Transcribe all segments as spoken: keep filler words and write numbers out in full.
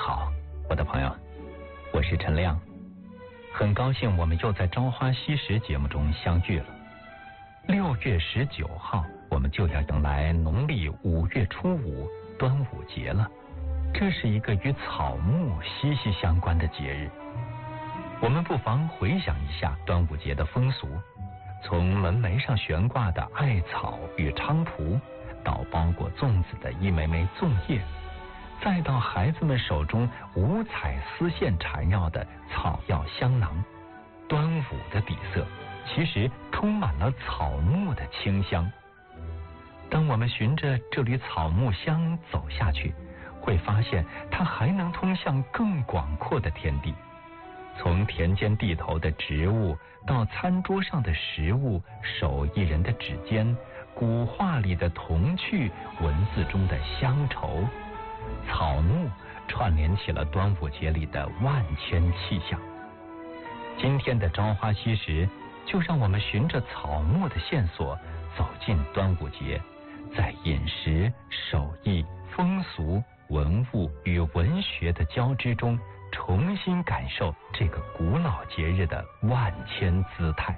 好，我的朋友，我是陈亮，很高兴我们又在《朝花夕拾》节目中相遇了。六月十九号，我们就要迎来农历五月初五端午节了。这是一个与草木息息相关的节日。我们不妨回想一下端午节的风俗，从门楣上悬挂的艾草与菖蒲，到包裹粽子的一枚枚粽叶，再到孩子们手中五彩丝线缠绕的草药香囊，端午的底色其实充满了草木的清香。当我们循着这缕草木香走下去，会发现它还能通向更广阔的天地。从田间地头的植物，到餐桌上的食物，手艺人的指尖，古画里的童趣，文字中的乡愁，草木串联起了端午节里的万千气象。今天的朝花夕拾，就让我们循着草木的线索，走进端午节，在饮食、手艺、风俗、文物与文学的交织中，重新感受这个古老节日的万千姿态。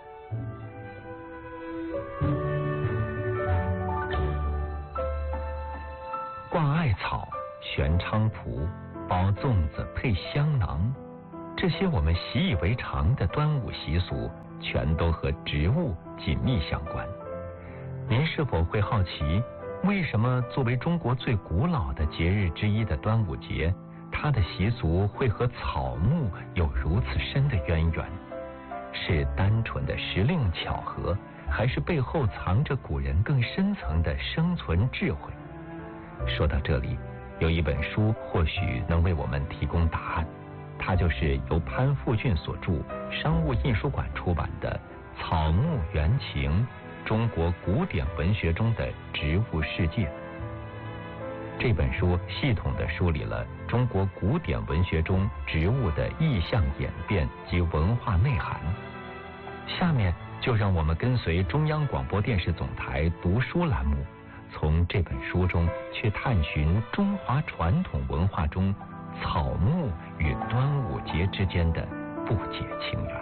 挂艾草、悬菖蒲、包粽子配香囊，这些我们习以为常的端午习俗，全都和植物紧密相关。您是否会好奇，为什么作为中国最古老的节日之一的端午节，它的习俗会和草木有如此深的渊源？是单纯的时令巧合，还是背后藏着古人更深层的生存智慧？说到这里，有一本书或许能为我们提供答案，它就是由潘复俊所著，商务印书馆出版的《草木原情：中国古典文学中的植物世界》。这本书系统地梳理了中国古典文学中植物的意象演变及文化内涵。下面就让我们跟随中央广播电视总台读书栏目，从这本书中去探寻中华传统文化中草木与端午节之间的不解情缘。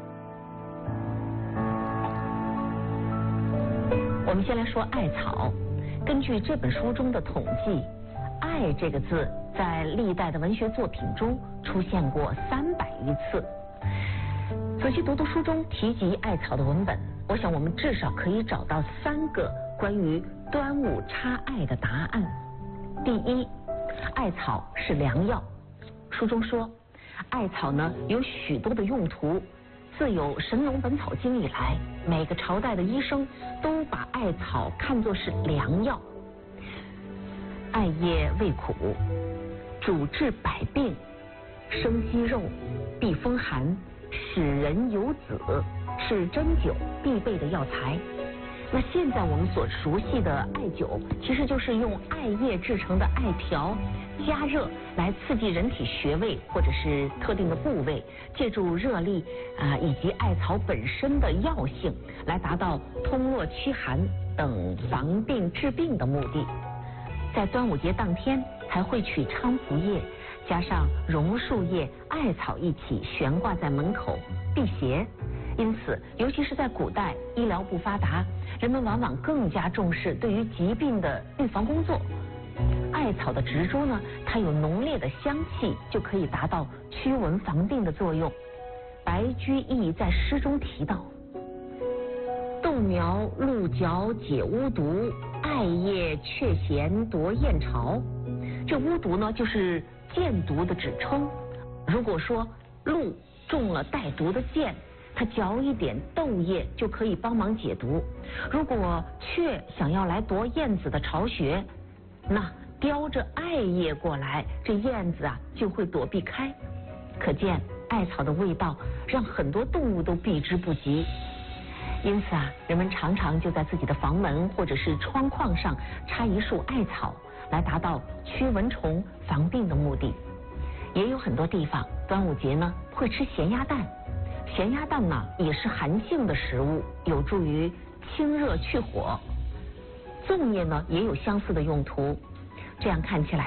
我们先来说艾草。根据这本书中的统计，艾这个字在历代的文学作品中出现过三百余次。仔细读读书中提及艾草的文本，我想我们至少可以找到三个关于端午插艾的答案。第一，艾草是良药。书中说，艾草呢有许多的用途。自有《神农本草经》以来，每个朝代的医生都把艾草看作是良药。艾叶味苦，主治百病，生肌肉，避风寒，使人有子，是针灸必备的药材。那现在我们所熟悉的艾灸，其实就是用艾叶制成的艾条，加热来刺激人体穴位或者是特定的部位，借助热力啊、呃、以及艾草本身的药性，来达到通络驱寒等防病治病的目的。在端午节当天，还会取菖蒲叶加上榕树叶、艾草一起悬挂在门口辟邪。因此，尤其是在古代医疗不发达，人们往往更加重视对于疾病的预防工作。艾草的植株呢，它有浓烈的香气，就可以达到驱蚊防病的作用。白居易在诗中提到：豆苗鹿角解巫毒，艾叶却咸夺燕巢。这巫毒呢，就是箭毒的指称。如果说鹿中了带毒的箭，它嚼一点豆叶就可以帮忙解毒。如果雀想要来夺燕子的巢穴，那叼着艾叶过来，这燕子啊就会躲避开。可见艾草的味道让很多动物都避之不及。因此啊，人们常常就在自己的房门或者是窗框上插一束艾草，来达到驱蚊虫、防病的目的。也有很多地方端午节呢会吃咸鸭蛋。咸鸭蛋呢也是寒性的食物，有助于清热去火。粽叶呢也有相似的用途。这样看起来呀，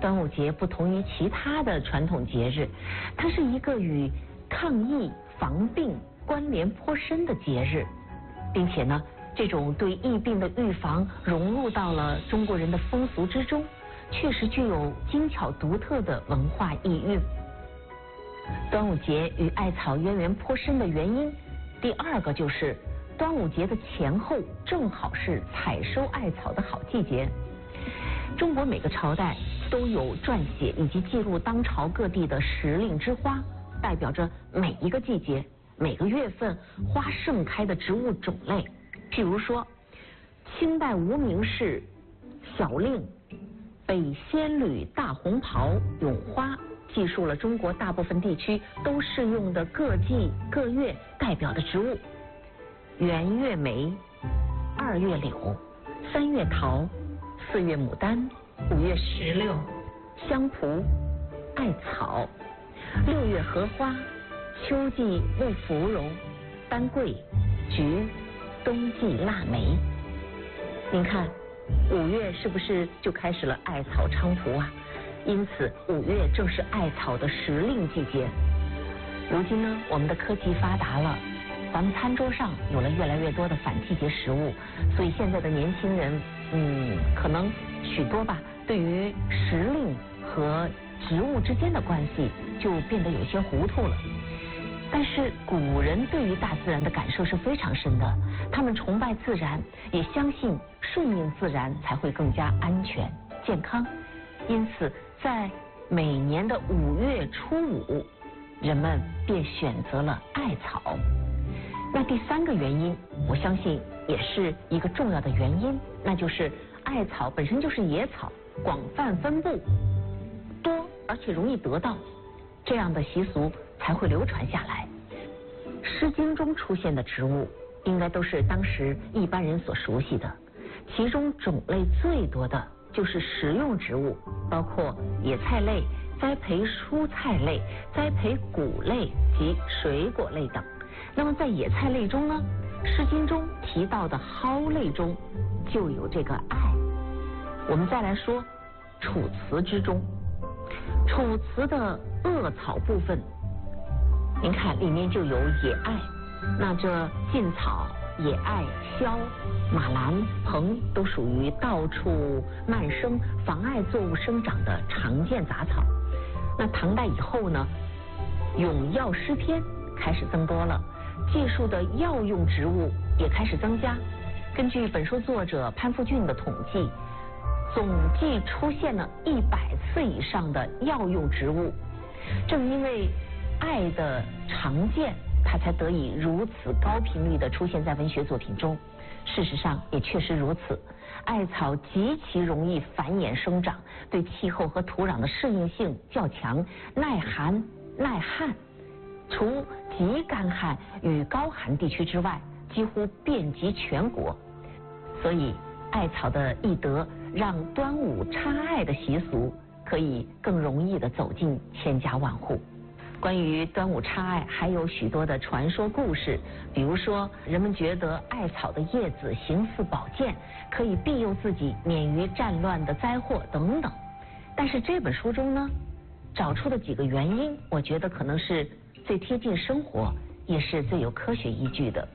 端午节不同于其他的传统节日，它是一个与抗疫防病关联颇深的节日，并且呢，这种对疫病的预防融入到了中国人的风俗之中，确实具有精巧独特的文化意蕴。端午节与艾草渊源颇深的原因，第二个就是端午节的前后正好是采收艾草的好季节。中国每个朝代都有撰写以及记录当朝各地的时令之花，代表着每一个季节、每个月份花盛开的植物种类。譬如说，清代无名氏小令北仙侣大红袍咏花，记述了中国大部分地区都适用的各季各月代表的植物：元月梅、二月柳、三月桃、四月牡丹、五月石榴、香蒲、艾草；六月荷花，秋季木芙蓉、丹桂、菊，冬季腊梅。您看，五月是不是就开始了艾草菖蒲啊？因此，五月正是艾草的时令季节。如今呢，我们的科技发达了，咱们餐桌上有了越来越多的反季节食物，所以现在的年轻人，嗯，可能许多吧，对于时令和植物之间的关系就变得有些糊涂了。但是古人对于大自然的感受是非常深的，他们崇拜自然，也相信顺应自然才会更加安全健康。因此，在每年的五月初五，人们便选择了艾草。那第三个原因，我相信也是一个重要的原因，那就是艾草本身就是野草，广泛分布，多而且容易得到，这样的习俗才会流传下来。《诗经》中出现的植物，应该都是当时一般人所熟悉的，其中种类最多的就是食用植物，包括野菜类、栽培蔬菜类、栽培谷类及水果类等。那么在野菜类中呢，《诗经》中提到的蒿类中就有这个艾。我们再来说《楚辞》之中，《楚辞》的恶草部分，您看里面就有野艾。那这劲草、野艾、萧、马兰、蓬都属于到处漫生、妨碍作物生长的常见杂草。那唐代以后呢，咏药诗篇开始增多了，记述的药用植物也开始增加。根据本书作者潘复俊的统计，总计出现了一百次以上的药用植物。正因为艾的常见，它才得以如此高频率地出现在文学作品中。事实上也确实如此，艾草极其容易繁衍生长，对气候和土壤的适应性较强，耐寒耐旱。除极干旱与高寒地区之外，几乎遍及全国。所以艾草的易得，让端午插艾的习俗可以更容易地走进千家万户。关于端午插艾还有许多的传说故事，比如说人们觉得艾草的叶子形似宝剑，可以庇佑自己免于战乱的灾祸等等。但是这本书中呢，找出的几个原因，我觉得可能是最贴近生活，也是最有科学依据的。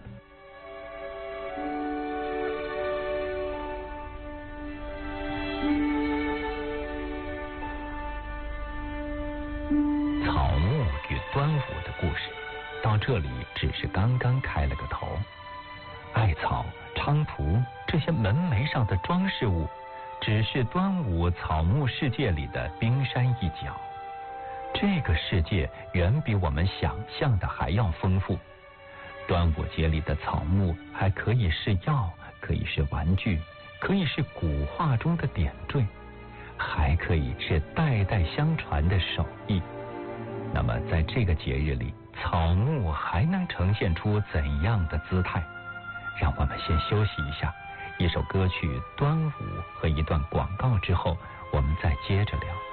草木与端午的故事到这里只是刚刚开了个头。艾草、菖蒲这些门楣上的装饰物，只是端午草木世界里的冰山一角。这个世界远比我们想象的还要丰富。端午节里的草木还可以是药，可以是玩具，可以是古画中的点缀，还可以是代代相传的手艺。那么在这个节日里，草木还能呈现出怎样的姿态？让我们先休息一下，一首歌曲《端午》和一段广告之后，我们再接着聊。